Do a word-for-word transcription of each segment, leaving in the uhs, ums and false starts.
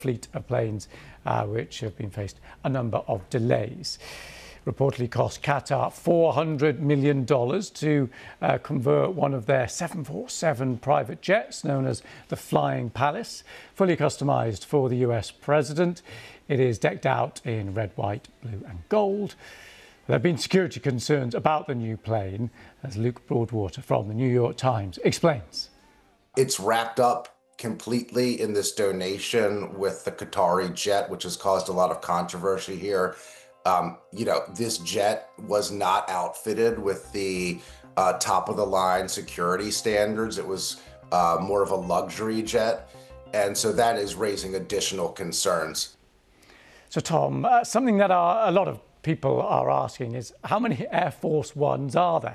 fleet of planes uh, which have been faced a number of delays. Reportedly cost Qatar four hundred million dollars to uh, convert one of their seven forty-seven private jets, known as the Flying Palace, fully customised for the U S president. It is decked out in red, white, blue and gold. There have been security concerns about the new plane, as Luke Broadwater from the New York Times explains. It's wrapped up completely in this donation with the Qatari jet, which has caused a lot of controversy here. Um, you know, this jet was not outfitted with the uh, top of the line security standards. It was uh, more of a luxury jet. And so that is raising additional concerns. So, Tom, uh, something that are, a lot of people are asking is, how many Air Force Ones are there?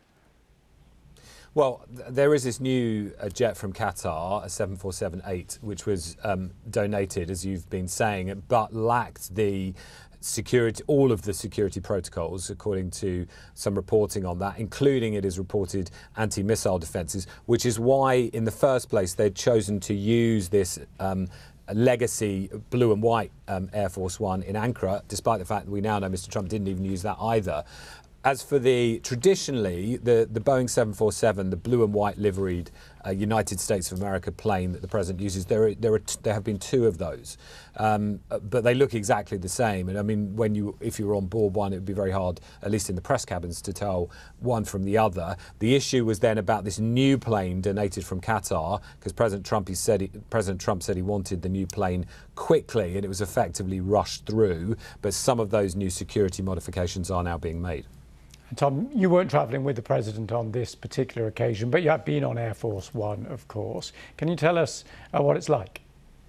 Well, there is this new uh, jet from Qatar, a seven forty-seven eight, which was um, donated, as you've been saying, but lacked the security, all of the security protocols, according to some reporting on that, including, it is reported, anti-missile defences, which is why, in the first place, they'd chosen to use this um, legacy blue and white um, Air Force One in Ankara, despite the fact that we now know Mister Trump didn't even use that either. As for the, traditionally, the, the Boeing seven forty-seven, the blue and white liveried uh, United States of America plane that the president uses, there are, there are t there have been two of those, um, but they look exactly the same. And I mean, when you, if you were on board one, it would be very hard, at least in the press cabins, to tell one from the other. The issue was then about this new plane donated from Qatar, because President Trump, he said he, President Trump said he wanted the new plane quickly, and it was effectively rushed through. But some of those new security modifications are now being made. And Tom, you weren't travelling with the president on this particular occasion, but you have been on Air Force One, of course. Can you tell us uh, what it's like?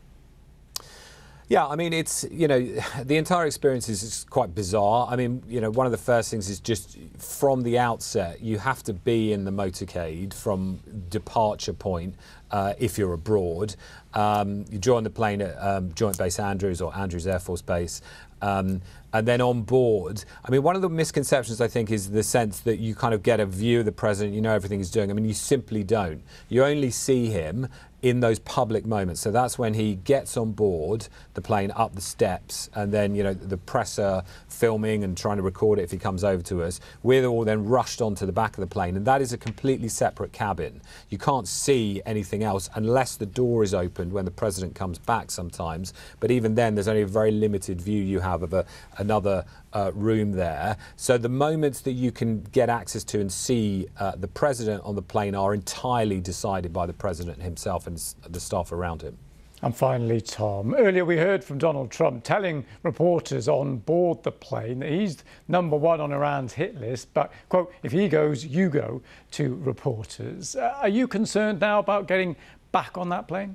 Yeah, I mean, it's, you know, the entire experience is quite bizarre. I mean, you know, one of the first things is just from the outset, you have to be in the motorcade from departure point uh, if you're abroad. Um, you join the plane at um, Joint Base Andrews or Andrews Air Force Base. Um, and then on board, I mean, one of the misconceptions, I think, is the sense that you kind of get a view of the president, you know everything he's doing. I mean, you simply don't. You only see him in those public moments. So that's when he gets on board the plane up the steps, and then, you know, the press are filming and trying to record it if he comes over to us. We're all then rushed onto the back of the plane, and that is a completely separate cabin. You can't see anything else unless the door is opened when the president comes back sometimes. But even then, there's only a very limited view you have of a, another uh, room there. So the moments that you can get access to and see uh, the president on the plane are entirely decided by the president himself and the staff around him. And finally, Tom, earlier we heard from Donald Trump telling reporters on board the plane that he's number one on Iran's hit list, but, quote, if he goes, you go, to reporters. Uh, are you concerned now about getting back on that plane?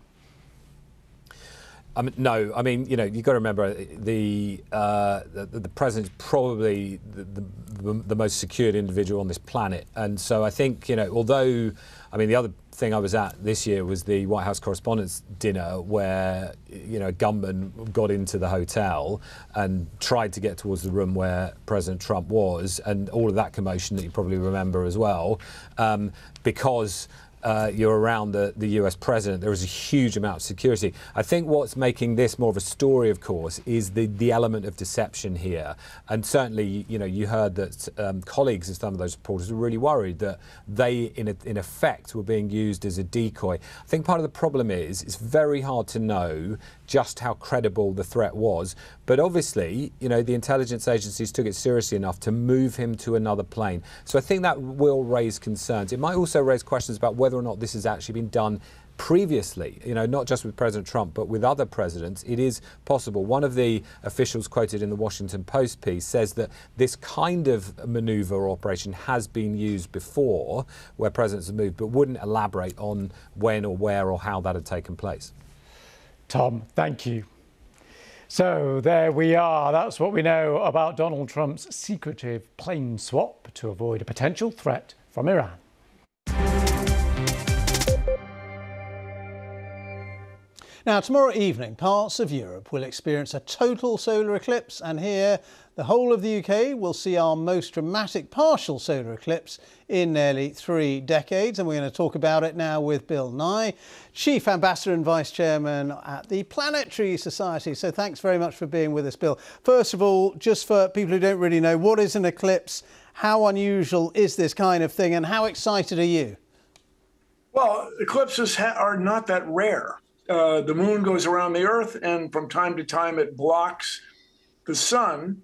I mean, no, I mean, you know, you've got to remember the uh, the, the president's probably the, the, the most secured individual on this planet. And so I think, you know, although, I mean, the other thing I was at this year was the White House Correspondents' Dinner, where, you know, a gunman got into the hotel and tried to get towards the room where President Trump was, and all of that commotion that you probably remember as well, um, because Uh, you're around the, the U S president. There is a huge amount of security. I think what's making this more of a story, of course, is the, the element of deception here. And certainly, you know, you heard that um, colleagues of some of those reporters were really worried that they, in, a, in effect, were being used as a decoy. I think part of the problem is it's very hard to know just how credible the threat was. But obviously, you know, the intelligence agencies took it seriously enough to move him to another plane. So I think that will raise concerns. It might also raise questions about whether or not this has actually been done previously, you know, not just with President Trump, but with other presidents. It is possible. One of the officials quoted in the Washington Post piece says that this kind of maneuver or operation has been used before, where presidents have moved, but wouldn't elaborate on when or where or how that had taken place. Tom, thank you. So there we are. That's what we know about Donald Trump's secretive plane swap to avoid a potential threat from Iran. Now, tomorrow evening, parts of Europe will experience a total solar eclipse, and here the whole of the U K will see our most dramatic partial solar eclipse in nearly three decades. And we're going to talk about it now with Bill Nye, Chief Ambassador and Vice Chairman at the Planetary Society. So thanks very much for being with us, Bill. First of all, just for people who don't really know, what is an eclipse? How unusual is this kind of thing, and how excited are you? Well, eclipses ha- are not that rare. Uh, the moon goes around the Earth, and from time to time it blocks the sun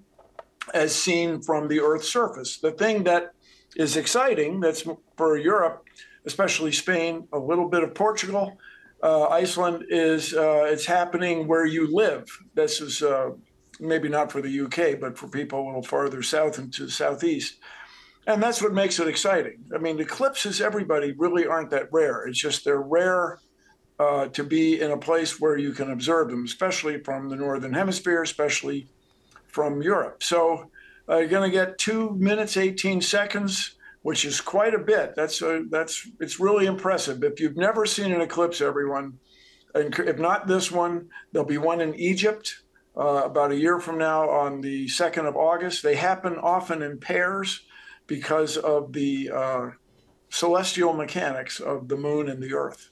as seen from the Earth's surface. The thing that is exciting, that's for Europe, especially Spain, a little bit of Portugal, uh, Iceland, is uh, it's happening where you live. This is uh, maybe not for the U K, but for people a little farther south into the southeast. And that's what makes it exciting. I mean, eclipses, everybody, really aren't that rare. It's just they're rare Uh, to be in a place where you can observe them, especially from the Northern Hemisphere, especially from Europe. So uh, you're going to get two minutes, eighteen seconds, which is quite a bit. That's a, that's it's really impressive. If you've never seen an eclipse, everyone, and if not this one, there'll be one in Egypt uh, about a year from now on the second of August. They happen often in pairs because of the uh, celestial mechanics of the moon and the Earth.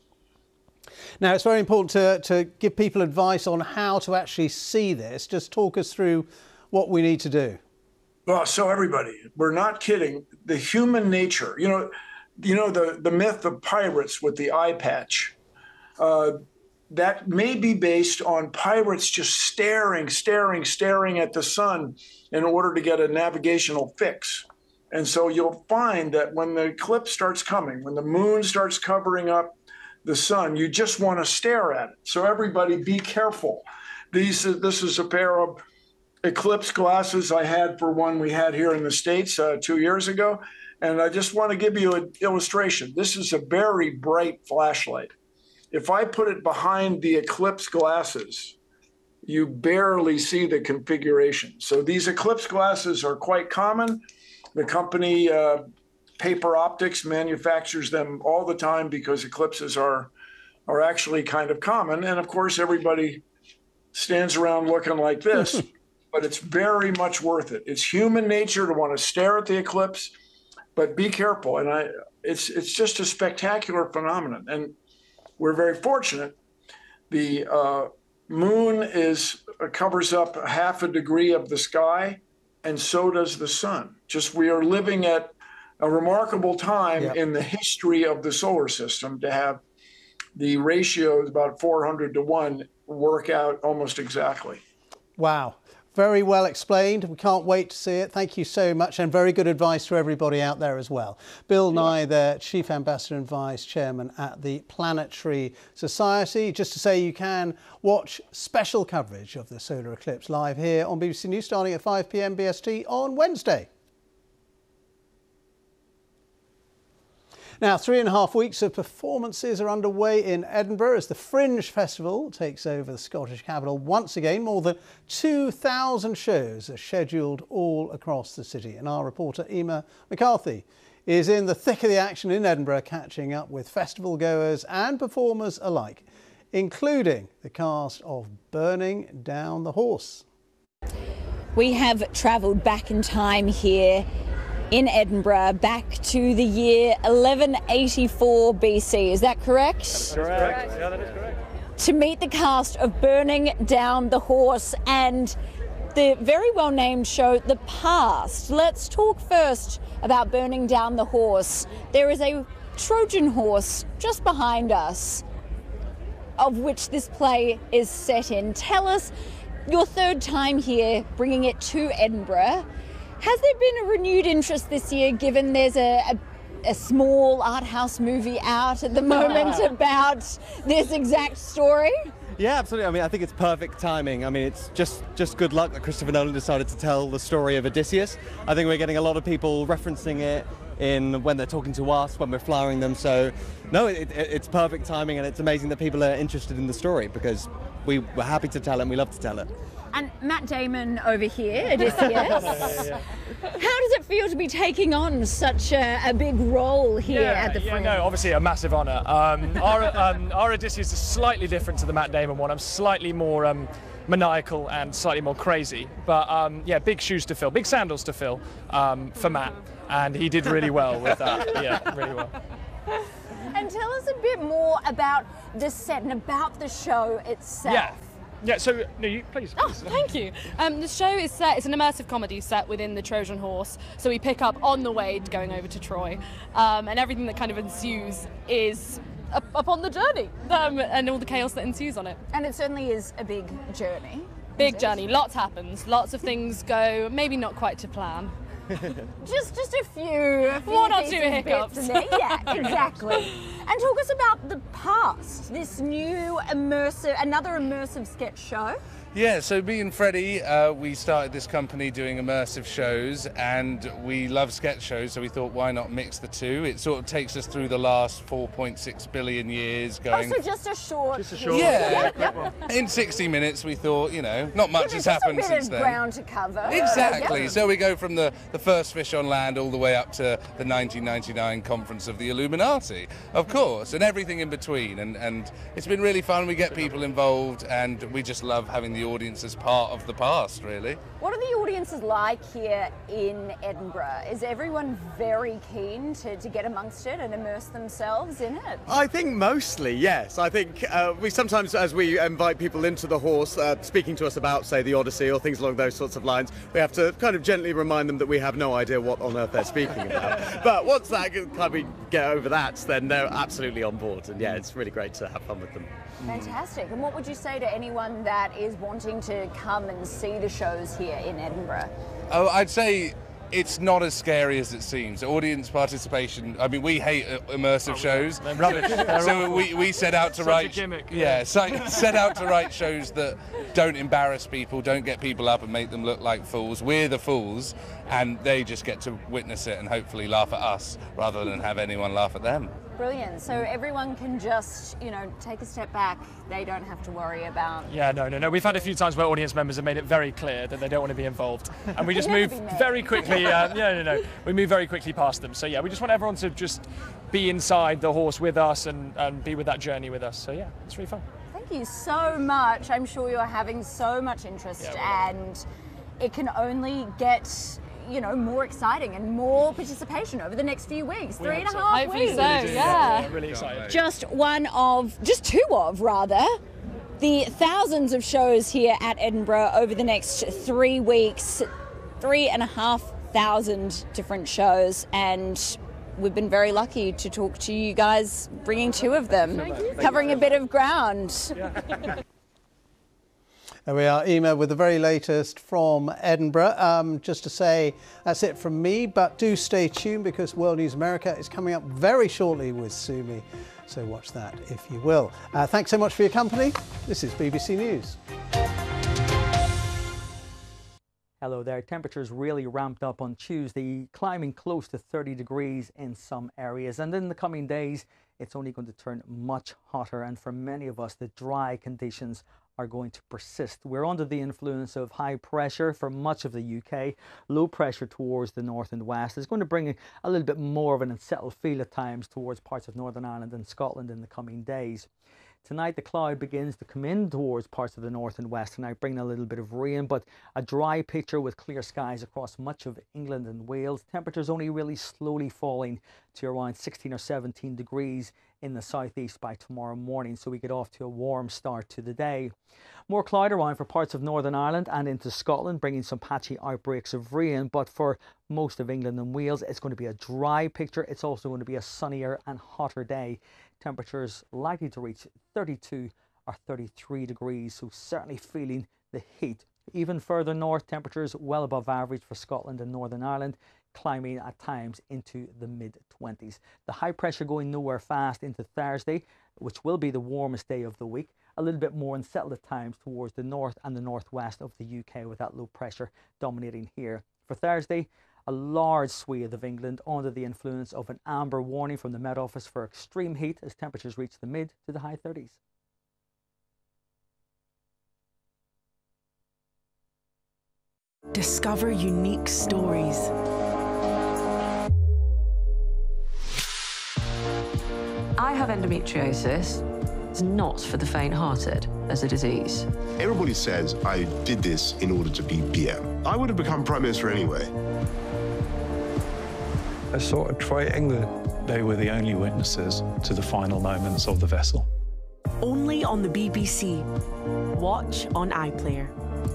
Now, it's very important to, to give people advice on how to actually see this. Just talk us through what we need to do. Well, so everybody, we're not kidding. The human nature, you know, you know the, the myth of pirates with the eye patch, uh, that may be based on pirates just staring, staring, staring at the sun in order to get a navigational fix. And so you'll find that when the eclipse starts coming, when the moon starts covering up the sun, you just want to stare at it. So everybody be careful. These, this is a pair of eclipse glasses I had for one we had here in the States uh, two years ago. And I just want to give you an illustration. This is a very bright flashlight. If I put it behind the eclipse glasses, you barely see the configuration. So these eclipse glasses are quite common. The company uh, Paper Optics manufactures them all the time because eclipses are are actually kind of common. And of course, everybody stands around looking like this, but it's very much worth it. It's human nature to want to stare at the eclipse, but be careful. And I, it's it's just a spectacular phenomenon. And we're very fortunate. The uh, moon is uh, covers up half a degree of the sky, and so does the sun. Just we are living at a remarkable time yep. in the history of the solar system to have the ratio about four hundred to one work out almost exactly. Wow. Very well explained. We can't wait to see it. Thank you so much, and very good advice to everybody out there as well. Bill Nye, the Chief Ambassador and Vice Chairman at the Planetary Society. Just to say, you can watch special coverage of the solar eclipse live here on B B C News starting at five p m B S T on Wednesday. Now, three and a half weeks of performances are underway in Edinburgh as the Fringe Festival takes over the Scottish capital once again. More than two thousand shows are scheduled all across the city. And our reporter, Emma McCarthy, is in the thick of the action in Edinburgh, catching up with festival goers and performers alike, including the cast of Burning Down the Horse. We have travelled back in time here in Edinburgh, back to the year eleven eighty-four B C. Is that correct? That's correct. Yeah, that is correct. To meet the cast of Burning Down the Horse and the very well-named show, The Past. Let's talk first about Burning Down the Horse. There is a Trojan horse just behind us, of which this play is set in. Tell us, your third time here, bringing it to Edinburgh. Has there been a renewed interest this year, given there's a, a, a small art house movie out at the moment about this exact story? Yeah, absolutely. I mean, I think it's perfect timing. I mean, it's just, just good luck that Christopher Nolan decided to tell the story of Odysseus. I think we're getting a lot of people referencing it in when they're talking to us, when we're flyering them. So, no, it, it, it's perfect timing, and it's amazing that people are interested in the story because we, we're happy to tell it and we love to tell it. And Matt Damon over here, Odysseus. yeah, yeah, yeah. How does it feel to be taking on such a, a big role here yeah, at the yeah, Fringe? no, obviously a massive honour. Um, our, um, our Odysseus is slightly different to the Matt Damon one. I'm slightly more um, maniacal and slightly more crazy. But um, yeah, big shoes to fill, big sandals to fill um, for Matt. And he did really well with that. Yeah, really well. And tell us a bit more about the set and about the show itself. Yeah. Yeah, so, no, you, please. Oh, please. thank you. Um, the show is set, it's an immersive comedy set within the Trojan Horse. So we pick up on the way going over to Troy. Um, and everything that kind of ensues is up, upon the journey um, and all the chaos that ensues on it. And it certainly is a big journey. Big journey, lots happens, lots of things go maybe not quite to plan. just just a few, a few one or two pieces, hiccups. bits in there. Yeah, exactly. And talk us about the past, this new immersive, another immersive sketch show. Yeah, so me and Freddie, uh, we started this company doing immersive shows, and we love sketch shows, so we thought, why not mix the two? It sort of takes us through the last four point six billion years going... Oh, so just a short... Just a short Yeah, yeah, yeah. in sixty minutes we thought, you know, not much has happened Just a bit since of then. ground to cover. Exactly. Yeah. So we go from the, the first fish on land all the way up to the nineteen ninety-nine conference of the Illuminati, of course, and everything in between. And, and it's been really fun. We get people involved, and we just love having the audience as part of the past, really. What are the audiences like here in Edinburgh? Is everyone very keen to, to get amongst it and immerse themselves in it? I think mostly, yes. I think uh, we sometimes, as we invite people into the horse, uh, speaking to us about, say, the Odyssey or things along those sorts of lines, we have to kind of gently remind them that we have no idea what on earth they're speaking about. But once that kind we get over that, then they're absolutely on board. And yeah, it's really great to have fun with them. Fantastic. And what would you say to anyone that is wanting to come and see the shows here in Edinburgh? Oh, I'd say it's not as scary as it seems. Audience participation, I mean, we hate uh, immersive Oh, shows. They're rubbish. They're So we, we set out to Such write... a gimmick. Yeah, so, set out to write shows that don't embarrass people, don't get people up and make them look like fools. We're the fools, and they just get to witness it and hopefully laugh at us rather than have anyone laugh at them. Brilliant. So everyone can just, you know, take a step back. They don't have to worry about... Yeah, no, no, no. We've had a few times where audience members have made it very clear that they don't want to be involved. And we just Never move be made. very quickly. Uh, yeah, no, no. We move very quickly past them. So, yeah, we just want everyone to just be inside the horse with us and, and be with that journey with us. So, yeah, it's really fun. Thank you so much. I'm sure you're having so much interest, Yeah, and it can only get, you know, more exciting and more participation over the next few weeks. We Three and hope a so. half Hopefully weeks. so, Yeah, yeah. really excited. Just one of, just two of, rather, the thousands of shows here at Edinburgh over the next three weeks. Three and a half thousand different shows, and we've been very lucky to talk to you guys, bringing two of them, covering a bit of ground. There we are, Ema, with the very latest from Edinburgh. Um, just to say, that's it from me, but do stay tuned because World News America is coming up very shortly with Sumi, so watch that if you will. Uh, thanks so much for your company. This is B B C News. Hello there. Temperatures really ramped up on Tuesday, climbing close to thirty degrees in some areas. And in the coming days, it's only going to turn much hotter. And for many of us, the dry conditions are going to persist. We're under the influence of high pressure for much of the U K. Low pressure towards the north and west is going to bring a little bit more of an unsettled feel at times towards parts of Northern Ireland and Scotland in the coming days. Tonight the cloud begins to come in towards parts of the north and west tonight, bringing a little bit of rain, but a dry picture with clear skies across much of England and Wales. Temperatures only really slowly falling to around sixteen or seventeen degrees in the southeast by tomorrow morning, so we get off to a warm start to the day. More cloud around for parts of Northern Ireland and into Scotland, bringing some patchy outbreaks of rain, but for most of England and Wales it's going to be a dry picture. It's also going to be a sunnier and hotter day. Temperatures likely to reach thirty-two or thirty-three degrees, so certainly feeling the heat. Even further north, temperatures well above average for Scotland and Northern Ireland, climbing at times into the mid twenties. The high pressure going nowhere fast into Thursday, which will be the warmest day of the week. A little bit more unsettled at times towards the north and the northwest of the U K, with that low pressure dominating here. For Thursday, a large swathe of England under the influence of an amber warning from the Met Office for extreme heat as temperatures reach the mid to the high thirties. Discover unique stories. I have endometriosis. It's not for the faint-hearted as a disease. Everybody says I did this in order to be P M. I would have become Prime Minister anyway. I saw a triangle. They were the only witnesses to the final moments of the vessel. Only on the B B C. Watch on iPlayer.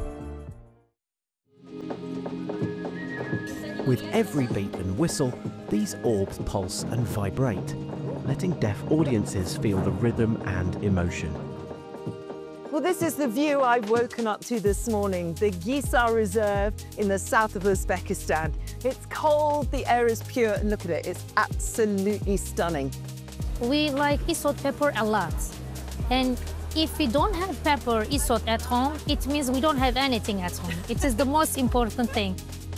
With every beat and whistle, these orbs pulse and vibrate, letting deaf audiences feel the rhythm and emotion. Well, this is the view I've woken up to this morning, the Gisar Reserve in the south of Uzbekistan. It's cold, the air is pure, and look at it, it's absolutely stunning. We like isot pepper a lot. And if we don't have pepper isot at home, it means we don't have anything at home. It is the most important thing.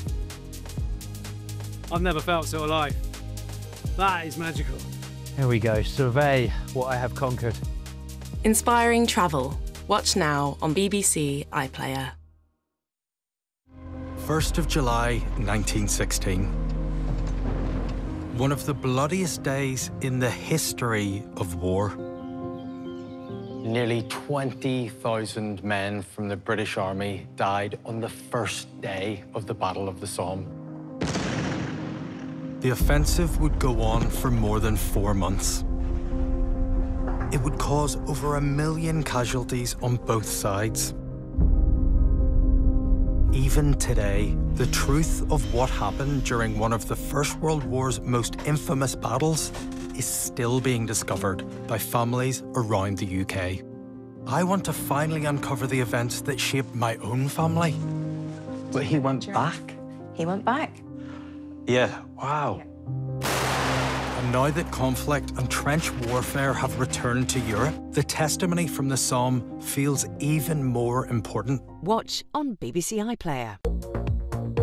I've never felt so alive. That is magical. Here we go, survey what I have conquered. Inspiring travel. Watch now on B B C iPlayer. first of July, nineteen sixteen. One of the bloodiest days in the history of war. Nearly twenty thousand men from the British Army died on the first day of the Battle of the Somme. The offensive would go on for more than four months. It would cause over a million casualties on both sides. Even today, the truth of what happened during one of the First World War's most infamous battles is still being discovered by families around the U K. I want to finally uncover the events that shaped my own family. But he went back? He went back. Yeah, wow. And now that conflict and trench warfare have returned to Europe, the testimony from the Somme feels even more important. Watch on B B C iPlayer.